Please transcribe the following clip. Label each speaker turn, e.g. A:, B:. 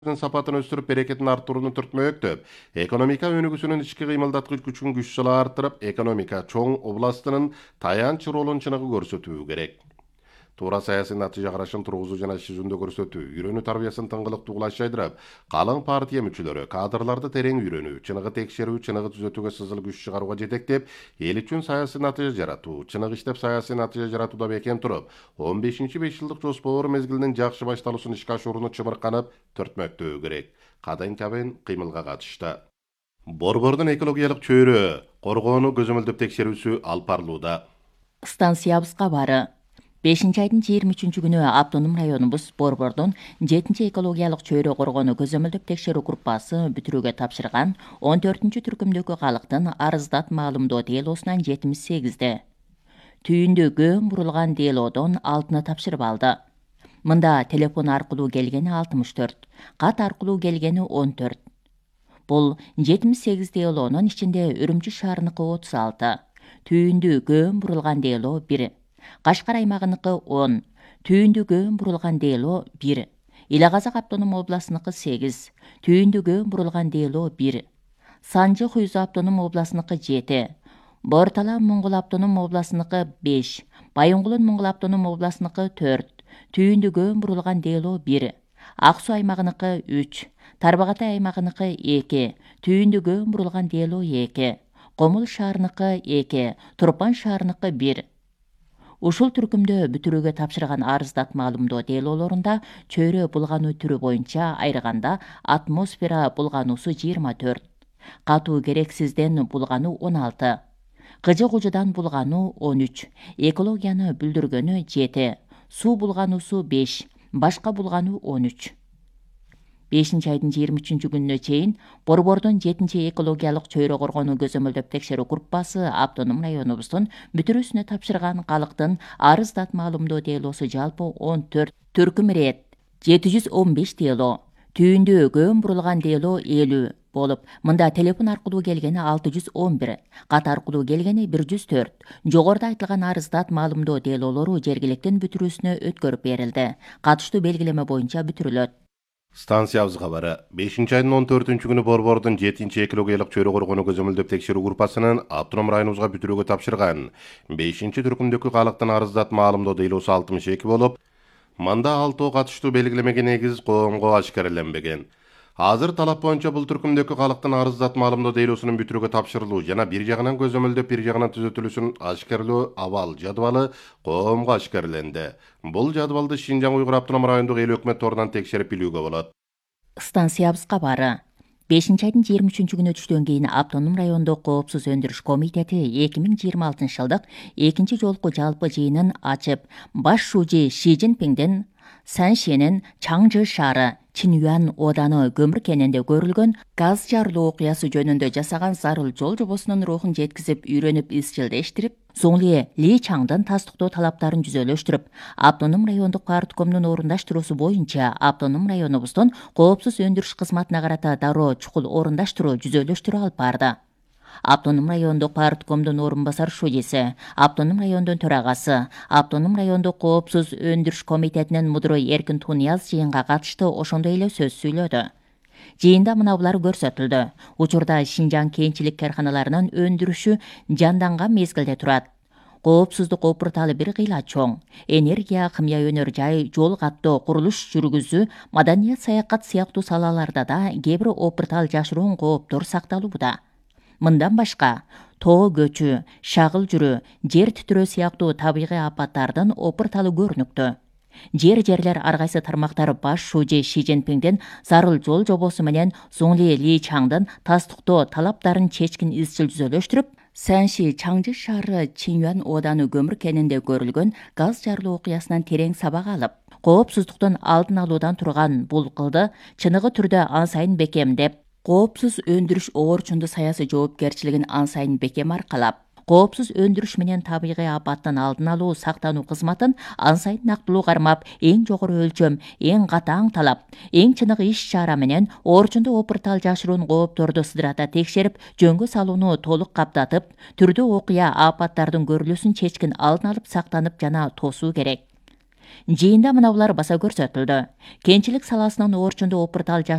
A: сапатын өстүрүп, берекетин арттырууну түртмөктөп, экономика өнүгүүсүнүн ички кыймылдаткыч күчүн күч-сала арттырып, экономика чоң областынын таянч ролун чыныгы көрсөтүү керек. Туура саясий натыйжа карашын тургузуу жана иш жүзүндө көрсөтүү, үйрөнүү тарбиясын тыңгылыктуу кулайшайдырып, калың партия мүчөлөрү кадрларды терең үйрөнүү, чыныгы текшерүү, чыныгы түзөтүүгө сызыл күч чыгарууга жетектеп, эл үчүн саясий натыйжа жаратуу, чыныгы иштеп саясий натыйжа жаратууда бекем туруп, 15-5 жылдык жоспор мезгилинин жакшы башталуусун ишке ашырууну чыбырканып түртмөктөө керек. Кадайын кыймылга катышты. Борбордун экологиялык чөйрө коргоону көзөмөлдөп текшерүүсү алып барылууда.
B: Станциябызга бары 5-айдын 23 күнү автоном районубуз Борбордун 7 экологиялык чөйрө коргоону көзөмөлдөп текшерүү группасы бүтүрүүгө тапшырган 14-түркүмдөгү калктын арыздат маалымдоо делосунан 78-де түйүндө көм бурулган делодон 6-ны тапшырып алды. Мында телефон аркылуу келгени 64, кат аркылуу келгени 14. Бул 78 делонун ичинде Үрүмчү шаарыныкы 36, түйүндө көм бурулган дело 1, Кашкар аймагыныкы 10, түйүндө көм бурулган дело 1, Ила Казак автоном областыныкы 8, түйүндө көм бурулган дело 1, Санжы Хуйзу автоном областыныкы 7, Бортала Моңгол автоном областыныкы 5, Байоңгулун Моңгол автоном областыныкы 4, түйүндө көм бурулган дело 1, Ак Суу аймагыныкы 3, Тарбағатай аймагыныкы 2, түйүндө көм бурулган дело 2, Комул шаарыныкы 2, Турпан шаарыныкы 1. Ушул түркүмдө бүтүрүүгө тапшырган арыздат маалымдоо делолорунда чөйрө булгануу түрү боюнча айрганда атмосфера булгануусу 24, катуу керексизден булгануу 16, кыжы кужудан булгануу 13, экологияны бүлдүргөнү 7, суу булгануусу 5, башка булгануу 13. 5-айдын 23 күнүнө чейин Борбордун 7 экологиялык чөйрө коргоону көзөмөлдөп текшерүү группасы автоном районубуздун бүтүрүүсүнө тапшырган калктын арыздат маалымдоо делосу жалпы 14 түркүм ирет 715 дело, түйүндө көм бурулган дело 50 болуп, мында телефон аркылуу келгени 611, кат аркылуу келгени 104. Жогоруда айтылган арыздат маалымдоо делолору жергиликтин бүтүрүүсүнө өткөрүп берилди. Катыштуу белгилеме боюнча бүтүрүлөт.
A: Станциябыз кабары 5-айдын 14 күнү Борбордун 7 экологиялык чөйрө коргоону көзөмөлдөп текшерүү группасынын автоном районубузга бүтүрүүгө тапшырган 5-түркүмдөгү калктын арыздат маалымдоо делосу 62 болуп, мында 6 катыштуу белгилемеге негиз коомго ашкареленбеген. Азыр талап боюнча бул түркүмдөгү калктын арыздат маалымдоо делосунун бүтүрүүгө тапшырылуу жана бир жагынан көзөмөлдөп, бир жагынан түзөтүлүүсүн ашкарлоо абал жадыбалы коомго ашкареленди. Бул жадыбалды Шинжаң Уйгур автоном райондук эл өкмөт торунан текшерип билүүгө болот.
B: Станциябызга бары 5-айдын 23 күнү түштөн кийин автоном райондук коопсуз өндүрүш комитети 2026 жылдык 2 жолку жалпы жыйынын ачып, баш шужи Ши Цзиньпиңдин Саншенин Чаңжы шаары Чинюан ооданы көмүр кенинде көрүлгөн газ жарылуу окуясы жөнүндө жасаган зарыл жол жобосунун рухун жеткизип, үйрөнүп изчилдештирип, Зоңли Ли Чаңдын тастыктоо талаптарын жүзөлөштүрүп, автоном райондук парткомдун орундаштыруусу боюнча автоном районубуздун коопсуз өндүрүш кызматына карата дароо чукул орундаштыруу жүзөлөштүрүү алып барды. Автоном райондук парткомдун орун басар шудиси, автоном райондун төрагасы, автоном райондук коопсуз өндүрүш комитетинин мудуру Эркин Тунияз жыйынга катышты ошондой эле сөз сүйлөдү. Жыйында мына булар көрсөтүлдү. Учурда Шинжаң кийинчилик карканаларынын өндүрүшү жанданган мезгилде турат. Коопсуздук опурталы бир кыйла чоң. Энергия, химия өнөр жай, жол каттоо, курулуш жүргүзүү, маданият, саякат сыяктуу салаларда да кээ бир опуртал жашыруун кооптор сакталууда. Мындан башка, тоо көчү, шагыл жүрүү, жер титирөө сыяктуу табигый апаттардын опурталы көрүнүктүү. Жерлер ар кайсы тармактар баш шужи Ши Цзиньпиңдин зарыл жол жобосу менен Зоңли Ли Чаңдын тастыктоо талаптарын чечкин изчил жүзөлөштүрүп, Санши Чаңжы шаары Чинюан ооданы көмүр кенинде көрүлгөн газ жарылуу окуясынан терең сабак алып, коопсуздуктун алдын алуудан турган бул кылды чыныгы түрдө ан сайын бекемдеп, коопсуз өндүрүш оорчунду саясий жоопкерчилигин ан сайын бекем аркалап, коопсуз өндүрүш менен табигый апаттын алдын алуу, сактануу кызматын ан сайын нактылуу кармап, эң жогору өлчөм, эң катаң талап, эң чыныгы иш-чара менен оорчунду опуртал жашыруун коопторду сыдырата текшерип, жөнгө салууну толук каптатып, түрдүү окуя апаттардын көрүлүүсүн чечкин алдын алып, сактанып жана тосуу керек. Жыйында мына булар баса көрсөтүлдү. Кенчилик саласынын орчунда опуртал